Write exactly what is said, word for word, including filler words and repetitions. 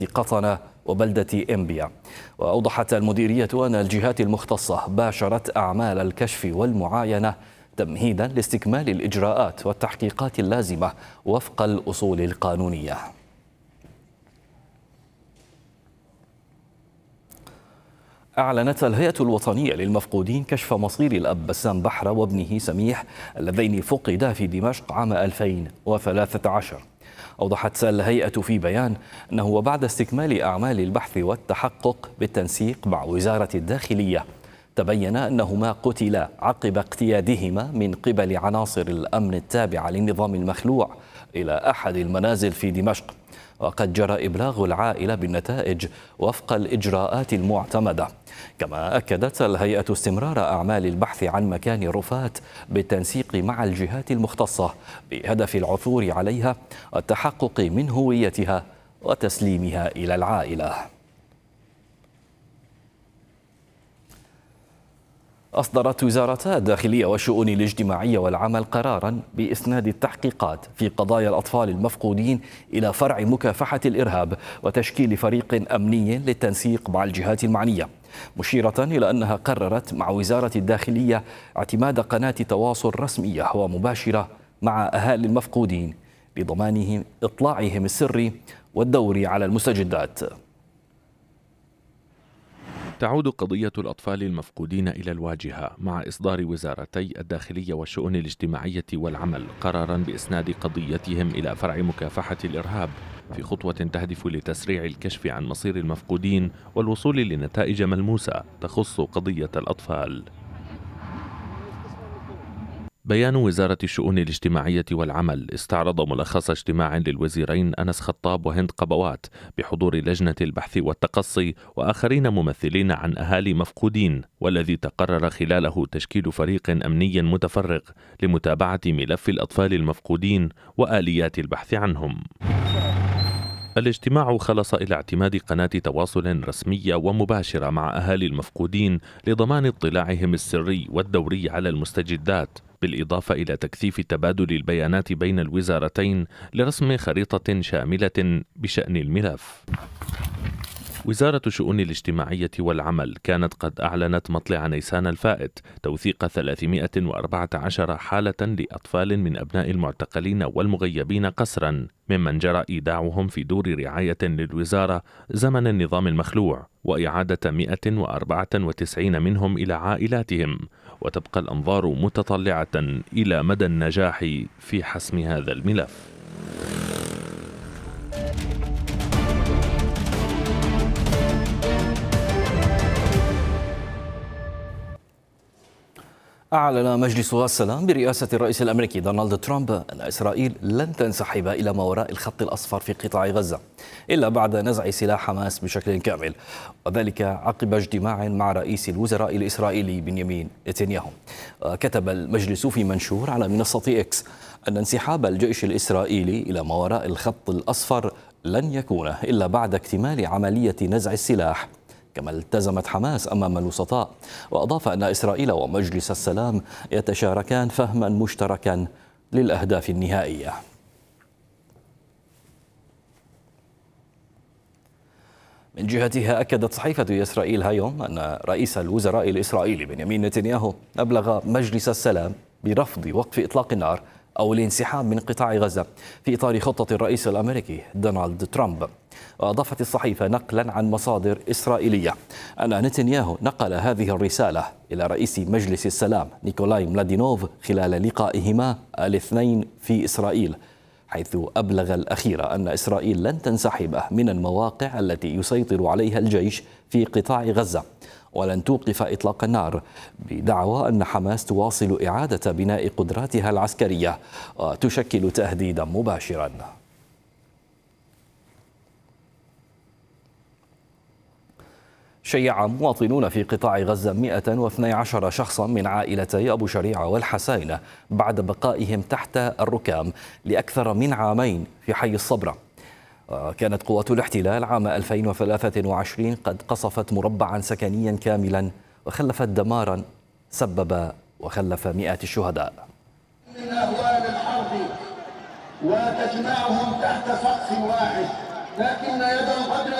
قطنة وبلدة إنبيا. وأوضحت المديرية أن الجهات المختصة باشرت أعمال الكشف والمعاينة تمهيدا لاستكمال الإجراءات والتحقيقات اللازمة وفق الأصول القانونية. أعلنت الهيئة الوطنية للمفقودين كشف مصير الأب بسام بحرة وابنه سميح اللذين فقدا في دمشق عام ألفين وثلاثة عشر. أوضحت الهيئة في بيان أنه وبعد استكمال أعمال البحث والتحقق بالتنسيق مع وزارة الداخلية تبين أنهما قتلا عقب اقتيادهما من قبل عناصر الأمن التابعة للنظام المخلوع إلى أحد المنازل في دمشق، وقد جرى إبلاغ العائلة بالنتائج وفق الإجراءات المعتمدة. كما أكدت الهيئة استمرار أعمال البحث عن مكان رفات بالتنسيق مع الجهات المختصة بهدف العثور عليها والتحقق من هويتها وتسليمها إلى العائلة. أصدرت وزارتا الداخلية والشؤون الاجتماعية والعمل قرارا بإسناد التحقيقات في قضايا الأطفال المفقودين إلى فرع مكافحة الإرهاب وتشكيل فريق أمني للتنسيق مع الجهات المعنية، مشيرة إلى أنها قررت مع وزارة الداخلية اعتماد قناة تواصل رسمية ومباشرة مع أهالي المفقودين لضمانهم إطلاعهم السري والدور على المستجدات. تعود قضية الأطفال المفقودين إلى الواجهة مع إصدار وزارتي الداخلية والشؤون الاجتماعية والعمل قراراً بإسناد قضيتهم إلى فرع مكافحة الإرهاب في خطوة تهدف لتسريع الكشف عن مصير المفقودين والوصول لنتائج ملموسة تخص قضية الأطفال. بيان وزارة الشؤون الاجتماعية والعمل استعرض ملخص اجتماع للوزيرين أنس خطاب وهند قبوات بحضور لجنة البحث والتقصي وآخرين ممثلين عن أهالي مفقودين، والذي تقرر خلاله تشكيل فريق أمني متفرغ لمتابعة ملف الأطفال المفقودين وآليات البحث عنهم. الاجتماع خلص إلى اعتماد قناة تواصل رسمية ومباشرة مع أهالي المفقودين لضمان اطلاعهم السري والدوري على المستجدات، بالإضافة إلى تكثيف تبادل البيانات بين الوزارتين لرسم خريطة شاملة بشأن الملف. وزارة الشؤون الاجتماعية والعمل كانت قد أعلنت مطلع نيسان الفائت توثيق ثلاثمائة وأربعة عشر حالة لأطفال من أبناء المعتقلين والمغيبين قسرا، ممن جرى إيداعهم في دور رعاية للوزارة زمن النظام المخلوع، وإعادة مئة وأربعة وتسعين منهم إلى عائلاتهم، وتبقى الأنظار متطلعة إلى مدى النجاح في حسم هذا الملف. أعلن مجلس السلام برئاسة الرئيس الأمريكي دونالد ترامب أن إسرائيل لن تنسحب إلى ما وراء الخط الأصفر في قطاع غزة إلا بعد نزع سلاح حماس بشكل كامل، وذلك عقب اجتماع مع رئيس الوزراء الإسرائيلي بنيامين نتنياهو. كتب المجلس في منشور على منصة إكس أن انسحاب الجيش الإسرائيلي إلى ما وراء الخط الأصفر لن يكون إلا بعد اكتمال عملية نزع السلاح، كما التزمت حماس أمام الوسطاء. وأضاف أن إسرائيل ومجلس السلام يتشاركان فهما مشتركا للأهداف النهائية. من جهتها أكدت صحيفة إسرائيل هايوم أن رئيس الوزراء الإسرائيلي بنيامين نتنياهو أبلغ مجلس السلام برفض وقف إطلاق النار أو الانسحاب من قطاع غزة في إطار خطة الرئيس الأمريكي دونالد ترامب. وأضافت الصحيفة نقلا عن مصادر إسرائيلية أن نتنياهو نقل هذه الرسالة إلى رئيس مجلس السلام نيكولاي ملادينوف خلال لقائهما الاثنين في إسرائيل، حيث أبلغ الأخير أن إسرائيل لن تنسحب من المواقع التي يسيطر عليها الجيش في قطاع غزة، ولن توقف إطلاق النار، بدعوى أن حماس تواصل إعادة بناء قدراتها العسكرية وتشكل تهديدا مباشرا. شيع مواطنون في قطاع غزة مئة واثني عشر شخصا من عائلتي أبو شريعة والحساينة بعد بقائهم تحت الركام لأكثر من عامين في حي الصبرة. كانت قوات الاحتلال عام ألفين وثلاثة وعشرين قد قصفت مربعا سكنيا كاملا وخلفت دمارا سبب وخلف مئات الشهداء. من أهوال الحرب وتجمعهم تحت سقف واحد لكن يد القدر